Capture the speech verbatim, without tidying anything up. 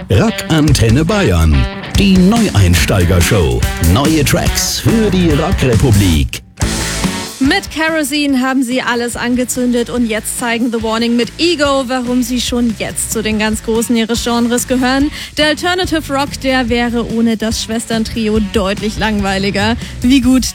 Rock Antenne Bayern. Die Neueinsteiger-Show. Neue Tracks für die Rockrepublik. Mit Kerosene haben sie alles angezündet und jetzt zeigen The Warning mit Ego, warum sie schon jetzt zu den ganz Großen ihres Genres gehören. Der Alternative Rock, der wäre ohne das Schwesterntrio deutlich langweiliger. Wie gut,